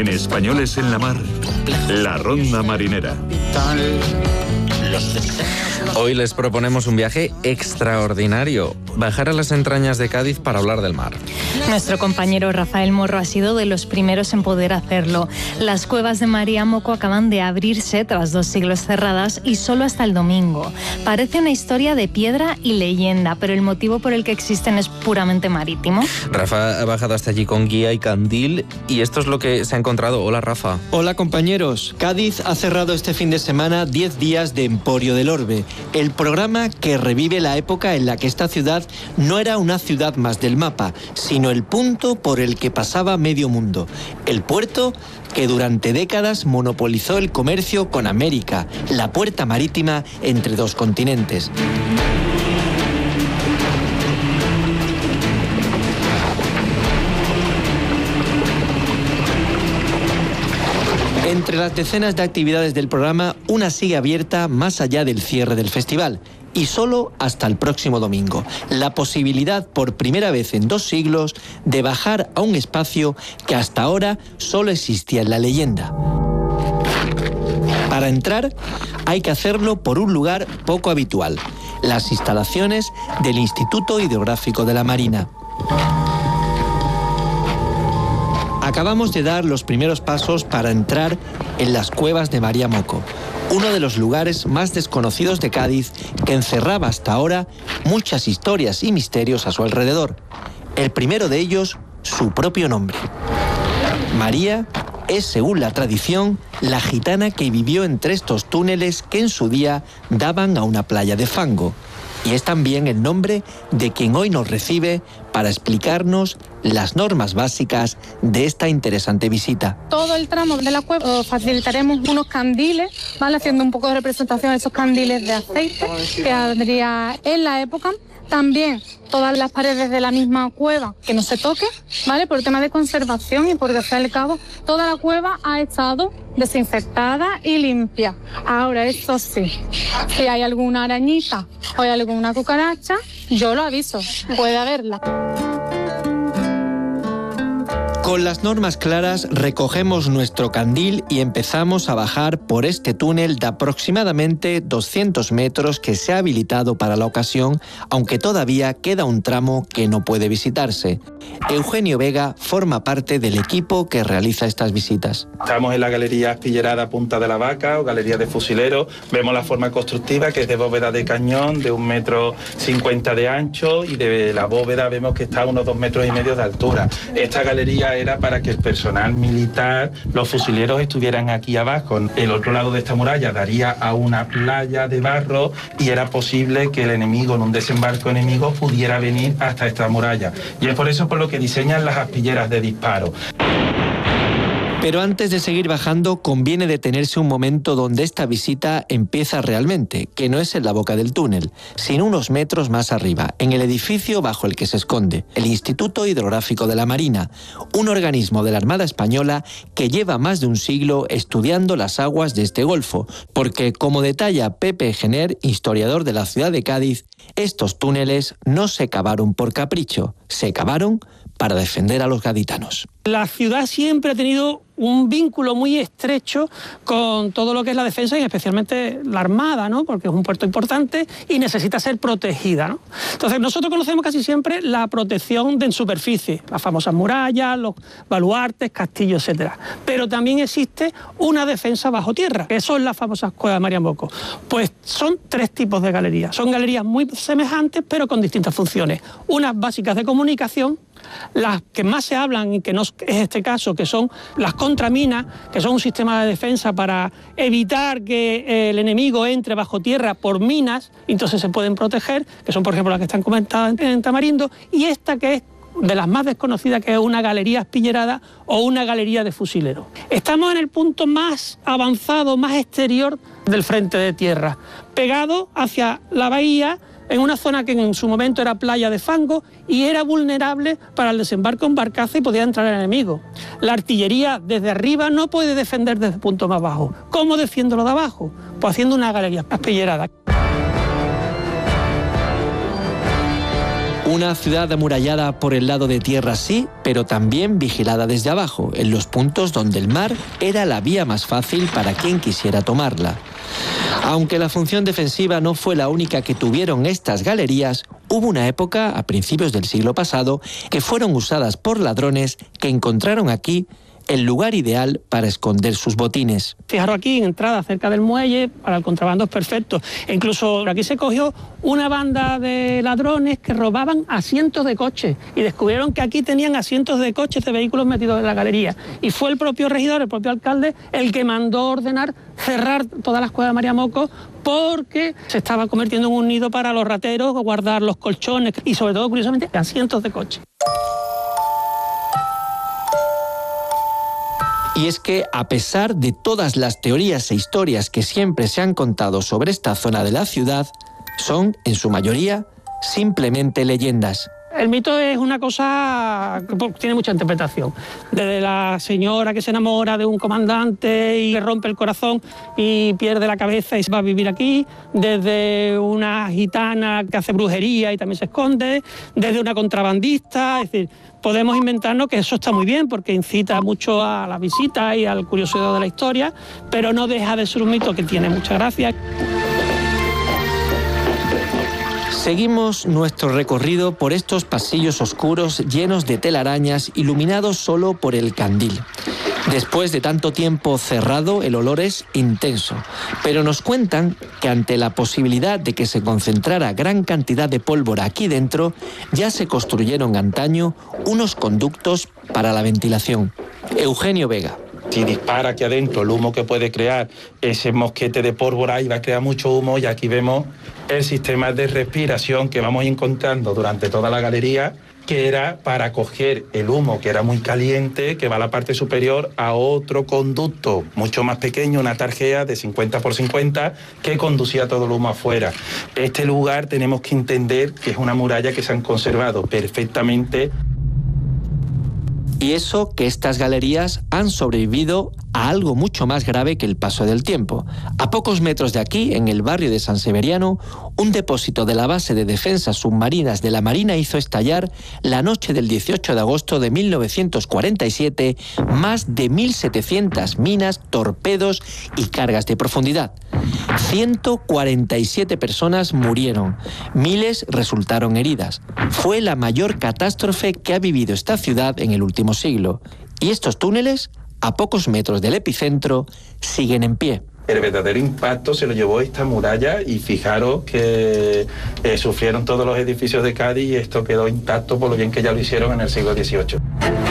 En Españoles en la Mar, la Ronda Marinera. Hoy les proponemos un viaje extraordinario, bajar a las entrañas de Cádiz para hablar del mar. Nuestro compañero Rafael Morro ha sido de los primeros en poder hacerlo. Las cuevas de María Moco acaban de abrirse tras 2 siglos cerradas y solo hasta el domingo. Parece una historia de piedra y leyenda, pero el motivo por el que existen es puramente marítimo. Rafa ha bajado hasta allí con guía y candil y esto es lo que se ha encontrado. Hola, Rafa. Hola, compañeros. Cádiz ha cerrado este fin de semana 10 días de Emporio del Orbe, el programa que revive la época en la que esta ciudad no era una ciudad más del mapa, sino el punto por el que pasaba medio mundo. El puerto que durante décadas monopolizó el comercio con América, la puerta marítima entre 2 continentes. Entre las decenas de actividades del programa, una sigue abierta más allá del cierre del festival y solo hasta el próximo domingo. La posibilidad, por primera vez en 2 siglos, de bajar a un espacio que hasta ahora solo existía en la leyenda. Para entrar, hay que hacerlo por un lugar poco habitual: las instalaciones del Instituto Hidrográfico de la Marina. Acabamos de dar los primeros pasos para entrar en las cuevas de María Moco, uno de los lugares más desconocidos de Cádiz, que encerraba hasta ahora muchas historias y misterios a su alrededor. El primero de ellos, su propio nombre. María es, según la tradición, la gitana que vivió entre estos túneles que en su día daban a una playa de fango. Y es también el nombre de quien hoy nos recibe para explicarnos las normas básicas de esta interesante visita. Todo el tramo de la cueva facilitaremos unos candiles, ¿vale? Haciendo un poco de representación de esos candiles de aceite que habría en la época. También todas las paredes de la misma cueva que no se toque, ¿vale? Por tema de conservación y porque al fin y al cabo toda la cueva ha estado desinfectada y limpia. Ahora, eso sí, si hay alguna arañita o hay alguna cucaracha, yo lo aviso, puede haberla. Con las normas claras, recogemos nuestro candil y empezamos a bajar por este túnel de aproximadamente 200 metros que se ha habilitado para la ocasión, aunque todavía queda un tramo que no puede visitarse. Eugenio Vega forma parte del equipo que realiza estas visitas. Estamos en la Galería Aspillerada Punta de la Vaca o Galería de Fusileros. Vemos la forma constructiva, que es de bóveda de cañón de 1,50 m de ancho, y de la bóveda vemos que está a unos 2,5 m de altura. Esta galería era para que el personal militar, los fusileros, estuvieran aquí abajo. El otro lado de esta muralla daría a una playa de barro y era posible que el enemigo, en un desembarco enemigo, pudiera venir hasta esta muralla. Y es por eso por lo que diseñan las aspilleras de disparo. Pero antes de seguir bajando, conviene detenerse un momento donde esta visita empieza realmente, que no es en la boca del túnel, sino unos metros más arriba, en el edificio bajo el que se esconde, el Instituto Hidrográfico de la Marina, un organismo de la Armada Española que lleva más de un siglo estudiando las aguas de este golfo, porque, como detalla Pepe Gener, historiador de la ciudad de Cádiz, estos túneles no se cavaron por capricho, se cavaron para defender a los gaditanos. La ciudad siempre ha tenido un vínculo muy estrecho con todo lo que es la defensa y especialmente la Armada, ¿no? Porque es un puerto importante y necesita ser protegida, ¿no? Entonces nosotros conocemos casi siempre la protección en superficie, las famosas murallas, los baluartes, castillos, etcétera. Pero también existe una defensa bajo tierra, que son las famosas cuevas de María Moco. Pues son 3 tipos de galerías. Son galerías muy semejantes pero con distintas funciones. Unas básicas de comunicación, las que más se hablan y que no es este caso, que son las contraminas, que son un sistema de defensa para evitar que el enemigo entre bajo tierra por minas, y entonces se pueden proteger, que son por ejemplo las que están comentadas en Tamarindo, y esta que es de las más desconocidas, que es una galería aspillerada o una galería de fusileros. Estamos en el punto más avanzado, más exterior del frente de tierra, pegado hacia la bahía, en una zona que en su momento era playa de fango y era vulnerable para el desembarco en barcaza y podía entrar el enemigo. La artillería desde arriba no puede defender desde el punto más bajo. ¿Cómo defiendo lo de abajo? Pues haciendo una galería aspillerada. Una ciudad amurallada por el lado de tierra sí, pero también vigilada desde abajo, en los puntos donde el mar era la vía más fácil para quien quisiera tomarla. Aunque la función defensiva no fue la única que tuvieron estas galerías, hubo una época, a principios del siglo pasado, que fueron usadas por ladrones que encontraron aquí el lugar ideal para esconder sus botines. Fijaros aquí, en entrada cerca del muelle, para el contrabando es perfecto. E incluso aquí se cogió una banda de ladrones que robaban asientos de coches y descubrieron que aquí tenían asientos de coches de vehículos metidos en la galería. Y fue el propio regidor, el propio alcalde, el que mandó ordenar cerrar todas las cuevas de María Moco porque se estaba convirtiendo en un nido para los rateros, guardar los colchones y sobre todo, curiosamente, asientos de coche. Y es que, a pesar de todas las teorías e historias que siempre se han contado sobre esta zona de la ciudad, son, en su mayoría, simplemente leyendas. El mito es una cosa que tiene mucha interpretación. Desde la señora que se enamora de un comandante y le rompe el corazón y pierde la cabeza y se va a vivir aquí, desde una gitana que hace brujería y también se esconde, desde una contrabandista, es decir, podemos inventarnos que eso está muy bien porque incita mucho a la visita y al curiosidad de la historia, pero no deja de ser un mito que tiene mucha gracia. Seguimos nuestro recorrido por estos pasillos oscuros llenos de telarañas iluminados solo por el candil. Después de tanto tiempo cerrado, el olor es intenso, pero nos cuentan que ante la posibilidad de que se concentrara gran cantidad de pólvora aquí dentro, ya se construyeron antaño unos conductos para la ventilación. Eugenio Vega. Si dispara aquí adentro el humo que puede crear ese mosquete de pólvora y va a crear mucho humo, y aquí vemos el sistema de respiración que vamos encontrando durante toda la galería, que era para coger el humo que era muy caliente, que va a la parte superior, a otro conducto mucho más pequeño, una tarjea de 50 por 50, que conducía todo el humo afuera. Este lugar tenemos que entender que es una muralla que se han conservado perfectamente. Y eso que estas galerías han sobrevivido a algo mucho más grave que el paso del tiempo. A pocos metros de aquí, en el barrio de San Severiano, un depósito de la base de defensas submarinas de la Marina hizo estallar la noche del 18 de agosto de 1947 más de 1.700 minas, torpedos y cargas de profundidad. 147 personas murieron, miles resultaron heridas. Fue la mayor catástrofe que ha vivido esta ciudad en el último siglo. Y estos túneles, a pocos metros del epicentro, siguen en pie. El verdadero impacto se lo llevó esta muralla, y fijaros que sufrieron todos los edificios de Cádiz y esto quedó intacto por lo bien que ya lo hicieron en el siglo XVIII.